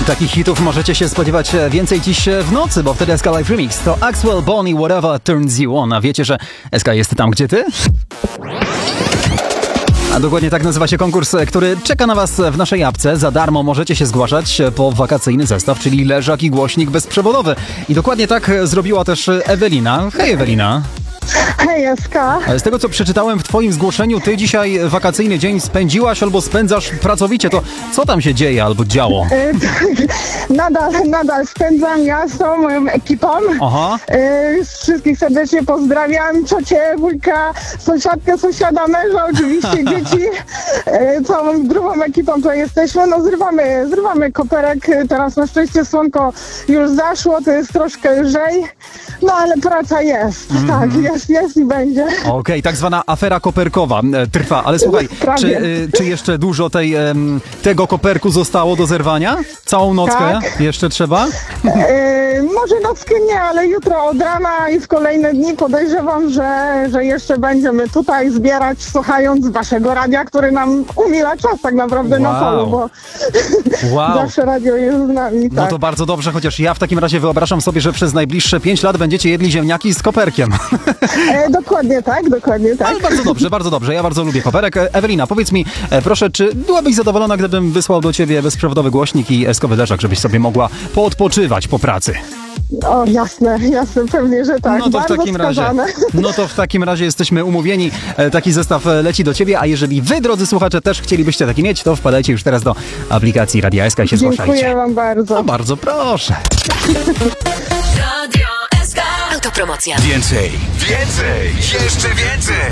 Takich hitów możecie się spodziewać więcej dziś w nocy, bo wtedy SK Live Remix to Axwell, Bonnie, Whatever Turns You On. A wiecie, że SK jest tam, gdzie ty? A dokładnie tak nazywa się konkurs, który czeka na was w naszej apce. Za darmo możecie się zgłaszać po wakacyjny zestaw, czyli leżak i głośnik bezprzewodowy. I dokładnie tak zrobiła też Ewelina. Hej Ewelina. Hej, Eska. Z tego, co przeczytałem w twoim zgłoszeniu, ty dzisiaj wakacyjny dzień spędziłaś albo spędzasz pracowicie. To co tam się dzieje albo działo? Nadal spędzam ja z tą moją ekipą. Aha. Wszystkich serdecznie pozdrawiam. Ciocię, wujka, sąsiadkę, sąsiada, męża, oczywiście dzieci. Całą grubą ekipą tutaj jesteśmy. No zrywamy koperek. Teraz na szczęście słonko już zaszło, to jest troszkę lżej. No ale praca jest. Tak, jest i będzie. Okej, tak zwana afera koperkowa trwa, ale słuchaj, czy jeszcze dużo tego koperku zostało do zerwania? Całą nockę Tak. jeszcze trzeba? Może nockę nie, ale jutro od rana i w kolejne dni podejrzewam, że jeszcze będziemy tutaj zbierać, słuchając waszego radia, który nam umila czas tak naprawdę na polu, bo zawsze radio jest z nami. Tak. No to bardzo dobrze, chociaż ja w takim razie wyobrażam sobie, że przez najbliższe 5 lat będziecie jedli ziemniaki z koperkiem. Dokładnie tak. Ale bardzo dobrze, ja bardzo lubię koperek. Ewelina, powiedz mi, proszę, czy byłabyś zadowolona, gdybym wysłał do ciebie bezprzewodowy głośnik i eskowy leżak, żebyś sobie mogła poodpoczywać po pracy? O, jasne, pewnie, że tak. No to w takim razie jesteśmy umówieni. Taki zestaw leci do ciebie, a jeżeli wy, drodzy słuchacze, też chcielibyście taki mieć, to wpadajcie już teraz do aplikacji Radia SK i się zgłaszajcie. Dziękuję wam bardzo. No bardzo proszę. Radio SK. Autopromocja. Więcej, jeszcze więcej.